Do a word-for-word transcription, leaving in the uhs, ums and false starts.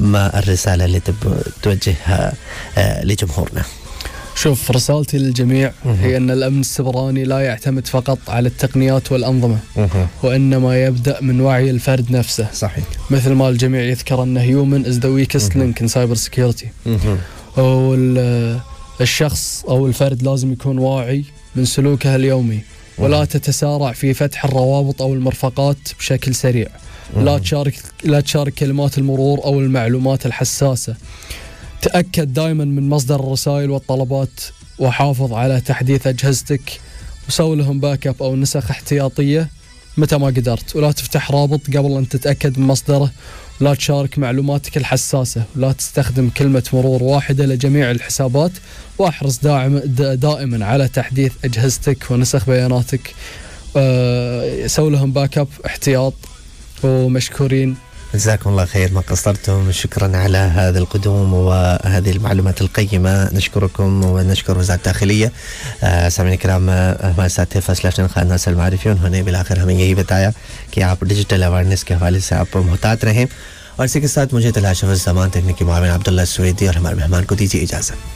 ما الرسالة اللي توجهها لجمهورنا؟ شوف، رسالتي للجميع هي أن الأمن السبراني لا يعتمد فقط على التقنيات والأنظمة، وإنما يبدأ من وعي الفرد نفسه. صحيح. مثل ما الجميع يذكر أن human is the weakest link in cyber security. والشخص أو الفرد لازم يكون واعي من سلوكه اليومي، ولا تتسارع في فتح الروابط أو المرفقات بشكل سريع. لا تشارك لا تشارك كلمات المرور أو المعلومات الحساسة. تأكد دائما من مصدر الرسائل والطلبات، وحافظ على تحديث أجهزتك، وسوي لهم باك اب أو نسخ احتياطية متى ما قدرت، ولا تفتح رابط قبل أن تتأكد من مصدره، ولا تشارك معلوماتك الحساسة، ولا تستخدم كلمة مرور واحدة لجميع الحسابات، واحرص دائما على تحديث أجهزتك ونسخ بياناتك. أه سوي لهم باك اب احتياط، ومشكورين. جزاكم الله خير، ما قصرتم. شكرا على هذا القدوم وهذه المعلومات القيمة. نشكركم ونشكر وزارة الداخلية. سامعین الكرام، हमारे साथ थे फर्स्ट लेफ्टिनेंट खान नासिर मारिफी। उन्होंने बिलाखिर हमें यही बताया कि आप डिजिटल अवेयरनेस के हवाले से आप मुहतात रहें। और इसी के साथ मुझे तलाश ज़मान तकनीकी मामले अब्दुल्ला सुवेदी और हमारे मेहमान को दीजिए इजाज़त।